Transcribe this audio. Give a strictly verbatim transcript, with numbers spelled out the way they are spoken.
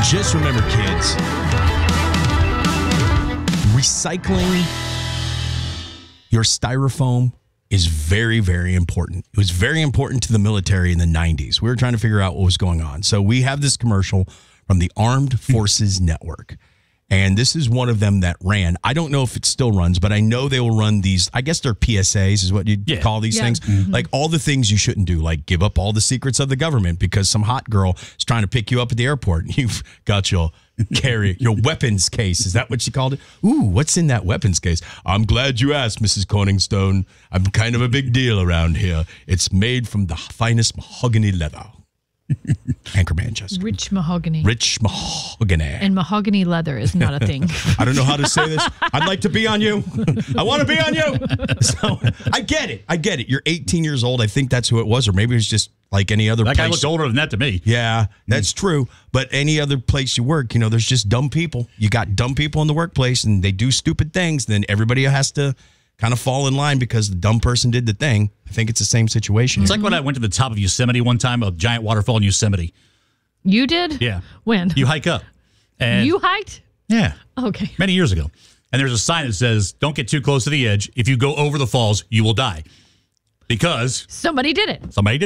Just remember, kids, recycling your styrofoam is very, very important. It was very important to the military in the nineties. We were trying to figure out what was going on. So we have this commercial from the Armed Forces Network. And this is one of them that ran. I don't know if it still runs, but I know they will run these. I guess they're P S As is what you'd yeah. call these yeah. things. Mm-hmm. Like all the things you shouldn't do, like give up all the secrets of the government because some hot girl is trying to pick you up at the airport. You've got your carry your weapons case. Is that what she called it? Ooh, what's in that weapons case? I'm glad you asked, Missus Corningstone. I'm kind of a big deal around here. It's made from the finest mahogany leather. Anchor Manchester. Rich mahogany. Rich mahogany. And mahogany leather is not a thing. I don't know how to say this. I'd like to be on you. I want to be on you. So I get it. I get it. You're eighteen years old. I think that's who it was. Or maybe it was just like any other that place. That guy looked older than that to me. Yeah, that's mm. true. But any other place you work, you know, there's just dumb people. You got dumb people in the workplace and they do stupid things. Then everybody has to kind of fall in line because the dumb person did the thing. I think it's the same situation. It's like when I went to the top of Yosemite one time, a giant waterfall in Yosemite. You did? Yeah. When? You hike up. And you hiked? Yeah. Okay. Many years ago. And there's a sign that says, don't get too close to the edge. If you go over the falls, you will die. Because somebody did it. Somebody did